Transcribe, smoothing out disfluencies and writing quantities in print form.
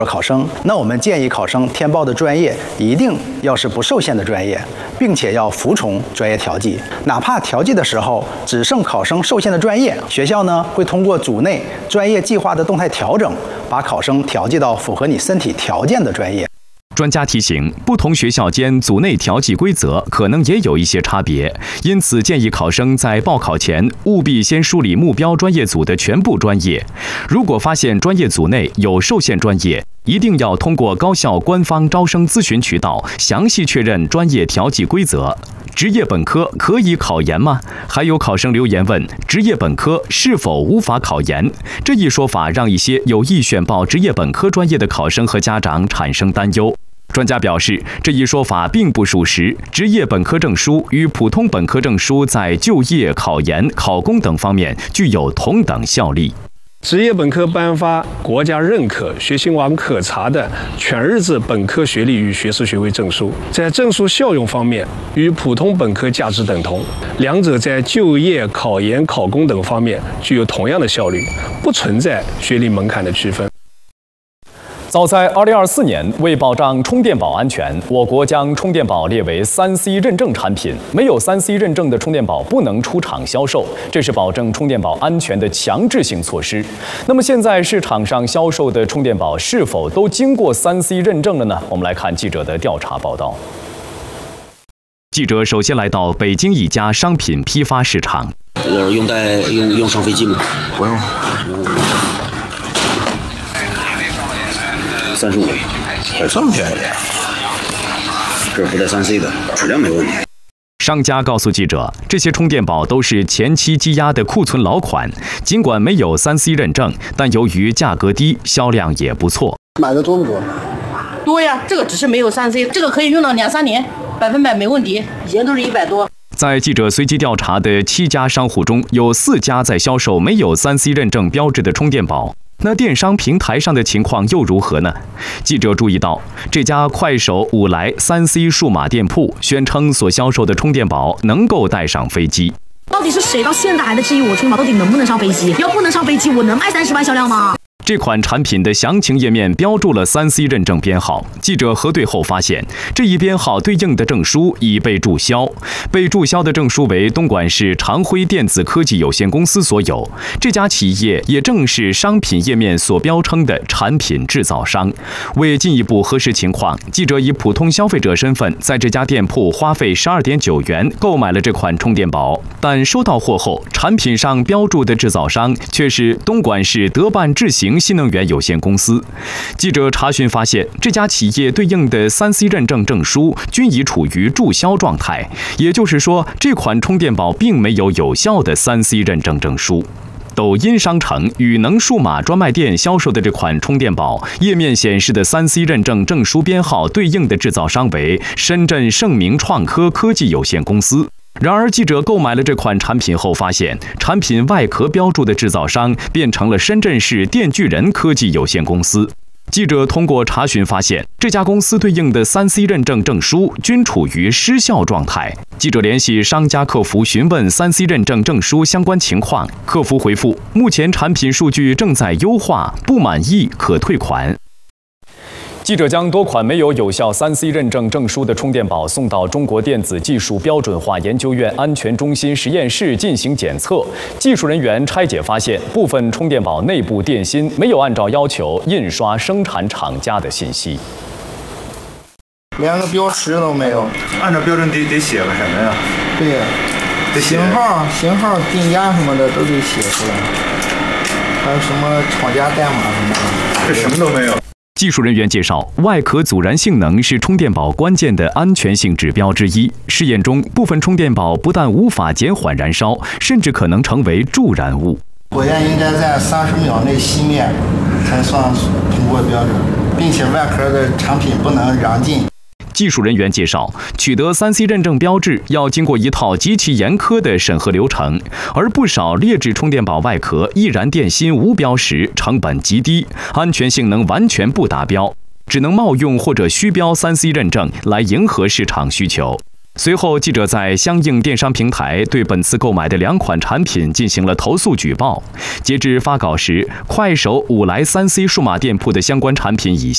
考生，那我们建议考生填报的专业一定要是不受限的专业，并且要服从专业调剂。哪怕调剂的时候只剩考生受限的专业，学校呢会通过组内专业计划的动态调整，把考生调剂到符合你身体条件的专业。 专家提醒，不同学校间组内调剂规则可能也有一些差别，因此建议考生在报考前务必先梳理目标专业组的全部专业。如果发现专业组内有受限专业，一定要通过高校官方招生咨询渠道详细确认专业调剂规则。职业本科可以考研吗？还有考生留言问，职业本科是否无法考研？这一说法让一些有意选报职业本科专业的考生和家长产生担忧。专家表示，这一说法并不属实。职业本科证书与普通本科证书在就业、考研、考公等方面具有同等效力。 职业本科颁发国家认可、学信网可查的全日制本科学历与学士学位证书，在证书效用方面与普通本科价值等同，两者在就业、考研、考公等方面具有同样的效率，不存在学历门槛的区分。 早在2024年，为保障充电宝安全，我国将充电宝列为3C 认证产品，没有3C 认证的充电宝不能出厂销售，这是保证充电宝安全的强制性措施。那么现在市场上销售的充电宝是否都经过3C 认证了呢？我们来看记者的调查报道。 记者首先来到北京一家商品批发市场。 用上飞机吗？不用。35，这么便宜啊！这不带3C 的，质量没问题。 商家告诉记者，这些充电宝都是前期积压的库存老款，尽管没有3C 认证，但由于价格低，销量也不错。 买的多不多？ 多呀，这个只是没有3C，这个可以用到2、3年，100%没问题。以前都是100多。 在记者随机调查的7家商户中，有4家在销售没有3C 认证标志的充电宝。那电商平台上的情况又如何呢？记者注意到，这家快手、五来3C 数码店铺宣称所销售的充电宝能够带上飞机。 到底是谁到现在还在质疑我充电宝到底能不能上飞机？要不能上飞机，我能卖30万销量吗？ 这款产品的详情页面标注了3C 认证编号，记者核对后发现，这一编号对应的证书已被注销。被注销的证书为东莞市长辉电子科技有限公司所有，这家企业也正是商品页面所标称的产品制造商。为进一步核实情况，记者以普通消费者身份在这家店铺花费12.9元购买了这款充电宝，但收到货后，产品上标注的制造商却是东莞市德办智行新能源有限公司。记者查询发现，这家企业对应的3C 认证证书均已处于注销状态，也就是说，这款充电宝并没有有效的3C 认证证书。抖音商城宇能数码专卖店销售的这款充电宝，页面显示的3C 认证证书编号对应的制造商为深圳盛明创科科技有限公司。然而，记者购买了这款产品后发现，产品外壳标注的制造商变成了深圳市电锯人科技有限公司。记者通过查询发现，这家公司对应的3C 认证证书均处于失效状态。记者联系商家客服询问3C 认证证书相关情况，客服回复：目前产品数据正在优化，不满意可退款。 记者将多款没有有效3C 认证证书的充电宝送到中国电子技术标准化研究院安全中心实验室进行检测。技术人员拆解发现，部分充电宝内部电芯没有按照要求印刷生产厂家的信息， 连个标识都没有。 按照标准得写个什么呀？ 对呀，型号、定价什么的都得写出来，还有什么厂家代码什么的， 这什么都没有。 技术人员介绍，外壳阻燃性能是充电宝关键的安全性指标之一。试验中，部分充电宝不但无法减缓燃烧，甚至可能成为助燃物。 火焰应该在30秒内熄灭，才算通过标准，并且外壳的产品不能燃尽。 技术人员介绍，取得3C 认证标志要经过一套极其严苛的审核流程，而不少劣质充电宝外壳易燃电芯无标识，成本极低，安全性能完全不达标，只能冒用或者虚标3C 认证来迎合市场需求。随后，记者在相应电商平台对本次购买的2款产品进行了投诉举报。截至发稿时，快手、五来3C 数码店铺的相关产品已